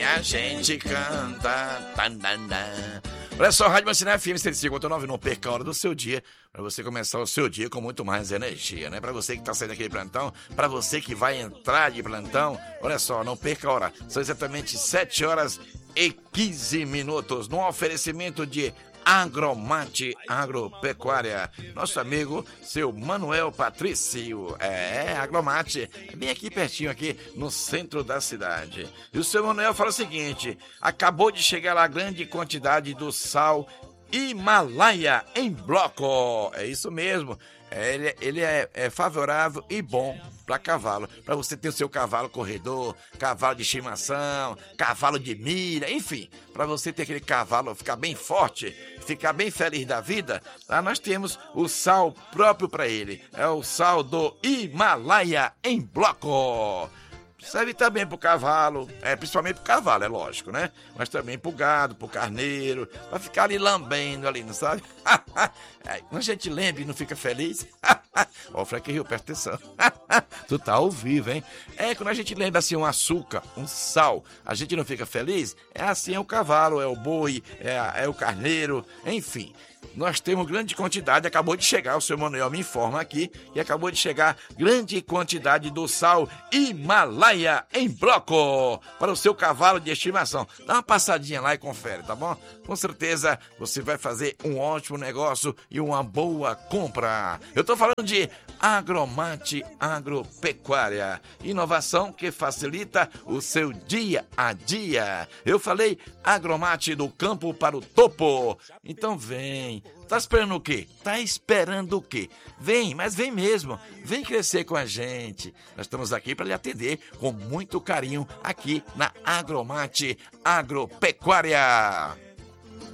a gente canta. Olha só, Rádio Mansinal FM 105.9, não perca a hora do seu dia, para você começar o seu dia com muito mais energia, né? Para você que tá saindo aqui de plantão, para você que vai entrar de plantão, olha só, não perca a hora. São exatamente 7 horas e 15 minutos, num oferecimento de Agromate Agropecuária. Nosso amigo, seu Manuel Patrício. Agromate, bem aqui pertinho, aqui no centro da cidade. E o seu Manuel fala o seguinte: acabou de chegar a grande quantidade do sal Himalaia em bloco. É isso mesmo. Ele é favorável e bom para cavalo. Para você ter o seu cavalo corredor, cavalo de estimação, cavalo de milha, enfim. Para você ter aquele cavalo ficar bem forte, ficar bem feliz da vida, lá nós temos o sal próprio para ele. É o sal do Himalaia em bloco. Serve também pro cavalo, principalmente pro cavalo, é lógico, né? Mas também pro gado, pro carneiro, pra ficar ali lambendo ali, não sabe? Quando a gente lembra e não fica feliz, ó, o Frank Rio, presta atenção. Tu tá ao vivo, hein? Quando a gente lembra assim um açúcar, um sal, a gente não fica feliz, assim é o cavalo, é o boi, é o carneiro, enfim. Nós temos grande quantidade, acabou de chegar, o seu Manuel me informa aqui, e acabou de chegar grande quantidade do sal Himalaia em bloco para o seu cavalo de estimação. Dá uma passadinha lá e confere, tá bom? Com certeza você vai fazer um ótimo negócio e uma boa compra. Eu tô falando de Agromate Agropecuária, inovação que facilita o seu dia a dia. Eu falei Agromate do campo para o topo. Então vem. Tá esperando o quê? Tá esperando o quê? Vem, mas vem mesmo. Vem crescer com a gente. Nós estamos aqui para lhe atender com muito carinho aqui na Agromate Agropecuária.